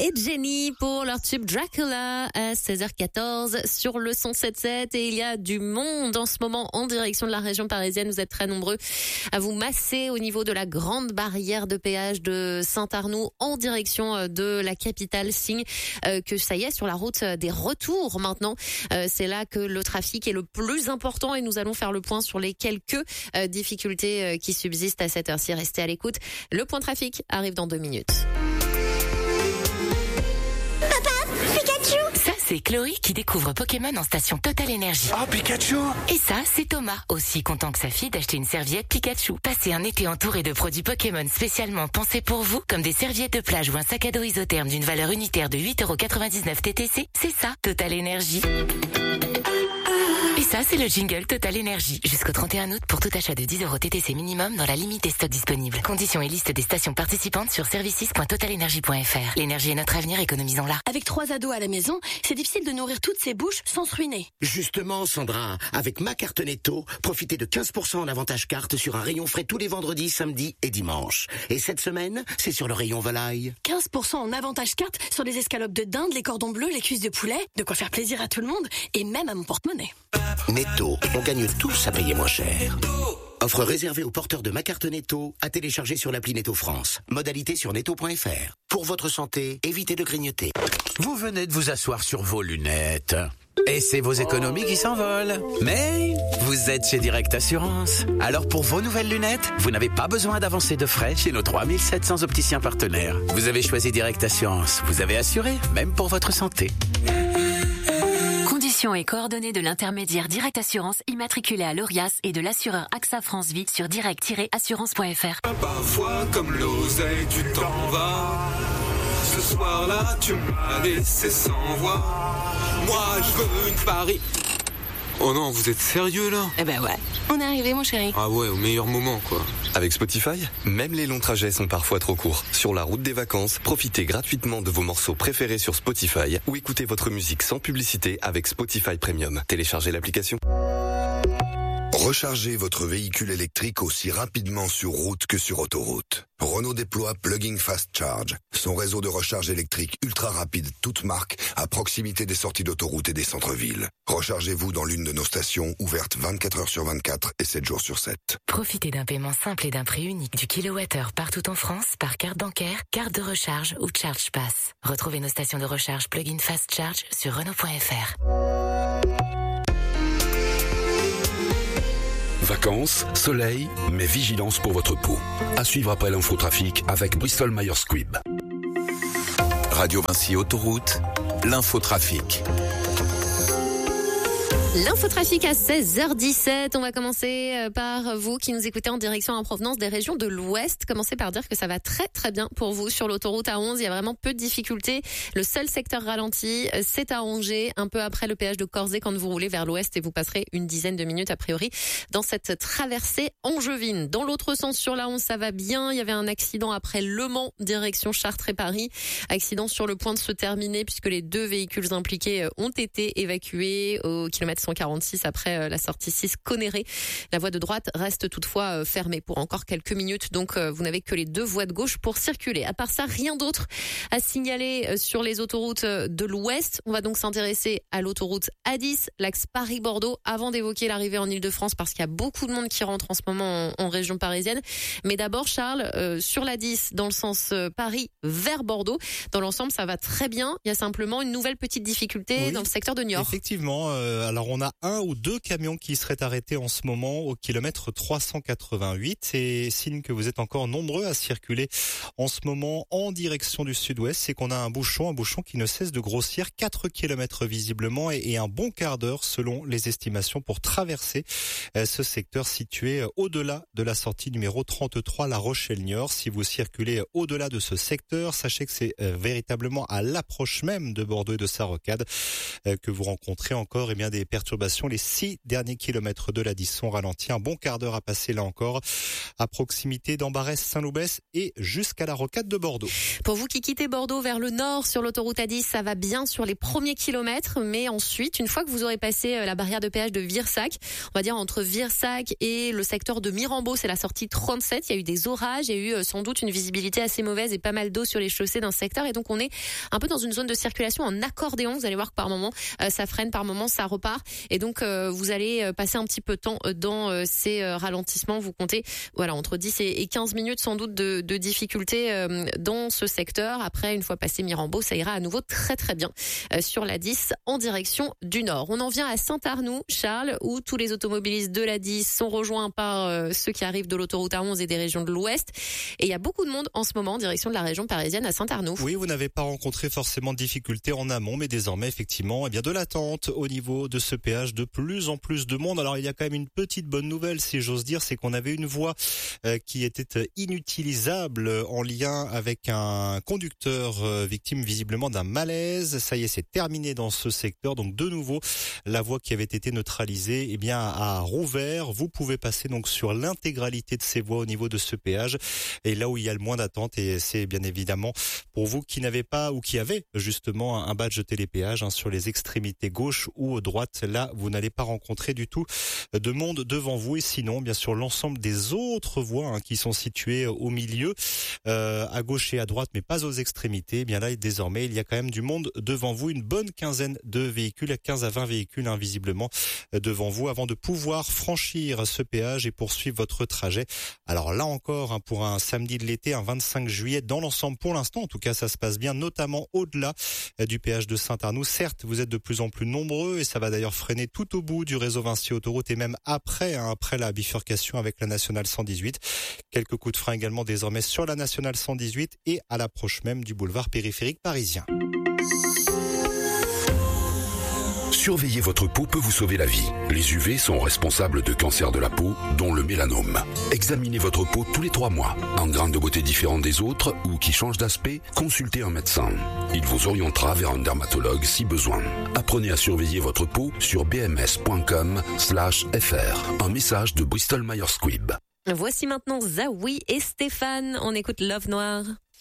et Jenny pour leur tube Dracula à 16h14 sur le 107.7 et il y a du monde en ce moment en direction de la région parisienne. Vous êtes très nombreux à vous masser au niveau de la grande barrière de péage de Saint-Arnoux en direction de la capitale. Signe que ça y est, sur la route des retours maintenant. C'est là que le trafic est le plus important et nous allons faire le point sur les quelques difficultés qui subsistent à cette heure-ci. Restez à l'écoute. Le point trafic arrive dans 2 minutes. Ça, c'est Chloé qui découvre Pokémon en station Total Energy. Oh, Pikachu! Et ça, c'est Thomas, aussi content que sa fille d'acheter une serviette Pikachu. Passez un été entouré de produits Pokémon spécialement pensés pour vous, comme des serviettes de plage ou un sac à dos isotherme d'une valeur unitaire de 8,99€ TTC. C'est ça, Total Energy. Et ça, c'est le jingle Total Energy. Jusqu'au 31 août pour tout achat de 10€ TTC minimum dans la limite des stocks disponibles. Conditions et liste des stations participantes sur services.totalenergy.fr. L'énergie est notre avenir, économisons-la. Avec 3 ados à la maison, c'est difficile de nourrir toutes ces bouches sans se ruiner. Justement, Sandra, avec ma carte Netto, profitez de 15% en avantage carte sur un rayon frais tous les vendredis, samedis et dimanches. Et cette semaine, c'est sur le rayon volaille. 15% en avantage carte sur les escalopes de dinde, les cordons bleus, les cuisses de poulet. De quoi faire plaisir à tout le monde et même à mon porte-monnaie. Netto, on gagne tous à payer moins cher. Offre réservée aux porteurs de ma carte Netto à télécharger sur l'appli Netto France. Modalité sur netto.fr. Pour votre santé, évitez de grignoter. Vous venez de vous asseoir sur vos lunettes. Et c'est vos économies qui s'envolent. Mais vous êtes chez Direct Assurance. Alors pour vos nouvelles lunettes, vous n'avez pas besoin d'avancer de frais chez nos 3700 opticiens partenaires. Vous avez choisi Direct Assurance. Vous avez assuré, même pour votre santé. Conditions et coordonnées de l'intermédiaire Direct Assurance immatriculé à l'ORIAS et de l'assureur AXA France Vie sur direct-assurance.fr. Parfois comme l'oseille tu t'en vas. Ce soir-là tu m'as laissé sans voix. Moi je veux une Paris. Oh non, vous êtes sérieux là? Eh ben ouais, on est arrivé mon chéri. Ah ouais, au meilleur moment quoi. Avec Spotify, même les longs trajets sont parfois trop courts. Sur la route des vacances, profitez gratuitement de vos morceaux préférés sur Spotify ou écoutez votre musique sans publicité avec Spotify Premium. Téléchargez l'application. Rechargez votre véhicule électrique aussi rapidement sur route que sur autoroute. Renault déploie Plug-in Fast Charge, son réseau de recharge électrique ultra rapide toute marque à proximité des sorties d'autoroute et des centres-villes. Rechargez-vous dans l'une de nos stations ouvertes 24 h sur 24 et 7 jours sur 7. Profitez d'un paiement simple et d'un prix unique du kilowattheure partout en France par carte bancaire, carte de recharge ou Charge Pass. Retrouvez nos stations de recharge Plug-in Fast Charge sur Renault.fr. Vacances, soleil, mais vigilance pour votre peau. À suivre après l'infotrafic avec Bristol Myers Squibb. Radio Vinci Autoroute, l'infotrafic. L'infotrafic à 16h17. On va commencer par vous qui nous écoutez en direction en provenance des régions de l'Ouest. Commencez par dire que ça va très très bien pour vous sur l'autoroute A11. Il y a vraiment peu de difficultés. Le seul secteur ralenti, c'est à Angers, un peu après le péage de Corzet quand vous roulez vers l'Ouest et vous passerez une dizaine de minutes a priori dans cette traversée angevine. Dans l'autre sens sur la 11, ça va bien. Il y avait un accident après Le Mans, direction Chartres et Paris. Accident sur le point de se terminer puisque les 2 véhicules impliqués ont été évacués au kilomètre 146 après la sortie 6 Conneré. La voie de droite reste toutefois fermée pour encore quelques minutes, donc vous n'avez que les 2 voies de gauche pour circuler. À part ça, rien d'autre à signaler sur les autoroutes de l'Ouest. On va donc s'intéresser à l'autoroute A10, l'axe Paris-Bordeaux, avant d'évoquer l'arrivée en Ile-de-France parce qu'il y a beaucoup de monde qui rentre en ce moment en région parisienne. Mais d'abord, Charles, sur la 10, dans le sens Paris vers Bordeaux, dans l'ensemble, ça va très bien. Il y a simplement une nouvelle petite difficulté dans le secteur de Niort. Effectivement, alors on a 1 ou 2 camions qui seraient arrêtés en ce moment au kilomètre 388 et signe que vous êtes encore nombreux à circuler en ce moment en direction du sud-ouest, c'est qu'on a un bouchon qui ne cesse de grossir, 4 kilomètres visiblement et un bon quart d'heure selon les estimations pour traverser ce secteur situé au-delà de la sortie numéro 33 La Rochelle-Niort. Si vous circulez au-delà de ce secteur, sachez que c'est véritablement à l'approche même de Bordeaux et de sa rocade que vous rencontrez encore des personnes perturbations. Les 6 derniers kilomètres de l'A10 sont ralentis. Un bon quart d'heure à passer là encore, à proximité d'Ambarès, Saint-Loubès et jusqu'à la rocade de Bordeaux. Pour vous qui quittez Bordeaux vers le nord sur l'autoroute A10, ça va bien sur les premiers kilomètres, mais ensuite, une fois que vous aurez passé la barrière de péage de Virsac, on va dire entre Virsac et le secteur de Mirambeau, c'est la sortie 37, il y a eu des orages, il y a eu sans doute une visibilité assez mauvaise et pas mal d'eau sur les chaussées d'un secteur, et donc on est un peu dans une zone de circulation en accordéon. Vous allez voir que par moment ça freine, par moment ça repart, et donc vous allez passer un petit peu de temps dans ces ralentissements. Vous comptez entre 10 et 15 minutes sans doute de difficultés dans ce secteur. Après, une fois passé Mirambeau, ça ira à nouveau très très bien sur l'A10 en direction du nord. On en vient à Saint-Arnoux, Charles, où tous les automobilistes de l'A10 sont rejoints par ceux qui arrivent de l'autoroute A11 et des régions de l'Ouest. Et il y a beaucoup de monde en ce moment en direction de la région parisienne à Saint-Arnoux. Oui, vous n'avez pas rencontré forcément de difficultés en amont, mais désormais, effectivement, de l'attente au niveau de ce péage, de plus en plus de monde. Alors, il y a quand même une petite bonne nouvelle, si j'ose dire, c'est qu'on avait une voie qui était inutilisable en lien avec un conducteur victime visiblement d'un malaise. Ça y est, c'est terminé dans ce secteur. Donc, de nouveau, la voie qui avait été neutralisée, a rouvert. Vous pouvez passer donc sur l'intégralité de ces voies au niveau de ce péage. Et là où il y a le moins d'attente, et c'est bien évidemment pour vous qui n'avez pas ou qui avez justement un badge télépéage sur les extrémités gauche ou droite. Là, vous n'allez pas rencontrer du tout de monde devant vous. Et sinon, bien sûr, l'ensemble des autres voies qui sont situées au milieu, à gauche et à droite, mais pas aux extrémités. Bien là, désormais, il y a quand même du monde devant vous. Une bonne quinzaine de véhicules, 15 à 20 véhicules visiblement devant vous avant de pouvoir franchir ce péage et poursuivre votre trajet. Alors là encore, pour un samedi de l'été, un 25 juillet, dans l'ensemble, pour l'instant, en tout cas, ça se passe bien, notamment au-delà du péage de Saint-Arnoux. Certes, vous êtes de plus en plus nombreux et ça va d'ailleurs freiner tout au bout du réseau Vinci Autoroute et même après la bifurcation avec la nationale 118. Quelques coups de frein également désormais sur la nationale 118 et à l'approche même du boulevard périphérique parisien. Surveiller votre peau peut vous sauver la vie. Les UV sont responsables de cancers de la peau, dont le mélanome. Examinez votre peau tous les 3 mois. En grains de beauté différents des autres ou qui changent d'aspect, consultez un médecin. Il vous orientera vers un dermatologue si besoin. Apprenez à surveiller votre peau sur bms.com/fr. Un message de Bristol Myers Squibb. Voici maintenant Zawi et Stéphane. On écoute Love Noir.